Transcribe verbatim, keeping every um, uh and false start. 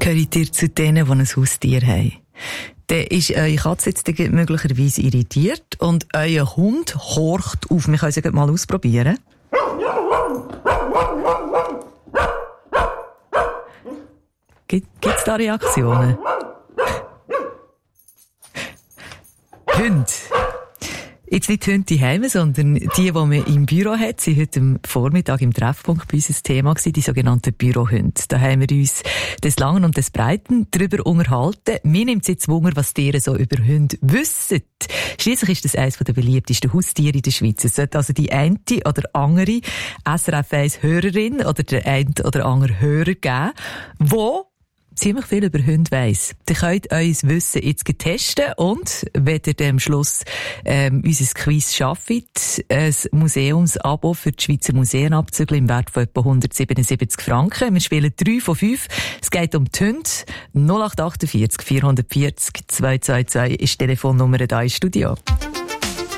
Gehört ihr zu denen, die ein Haustier haben? Dann ist eure Katze jetzt möglicherweise irritiert und euer Hund horcht auf. Wir können es mal ausprobieren. Gibt es da Reaktionen? Hunde. Jetzt nicht die Hunde die Heime, sondern die, die man im Büro hat, sind heute am Vormittag im Treffpunkt bei uns ein Thema gewesen, die sogenannten Bürohunde. Da haben wir uns des Langen und des Breiten darüber unterhalten. Mir nimmt es jetzt Wunder, was ihr so über Hunde wissen. Schliesslich ist das eines der beliebtesten Haustiere in der Schweiz. Es sollte also die eine oder andere S R F eins Hörerin oder der eine oder andere Hörer geben, wo ziemlich viel über Hunde weiss. Ihr könnt euer Wissen jetzt testen und, wenn ihr am Schluss ähm, unser Quiz schafft, ein Museumsabo für die Schweizer Museen abzügeln im Wert von etwa hundertsiebenundsiebzig Franken. Wir spielen drei von fünf. Es geht um die Hunde. null acht acht vier vier vier null zwei zwei zwei ist die Telefonnummer da im Studio.